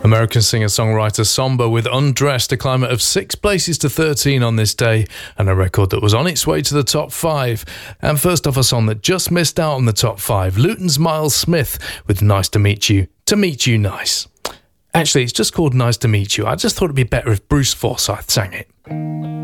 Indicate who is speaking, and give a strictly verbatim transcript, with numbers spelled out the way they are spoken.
Speaker 1: American singer-songwriter Somber with Undressed, a climb of six places to thirteen on this day, and a record that was on its way to the top five. And first off, a song that just missed out on the top five, Luton's Miles Smith with Nice to Meet You, To Meet You Nice. Actually, it's just called Nice to Meet You. I just thought it'd be better if Bruce Forsyth sang it.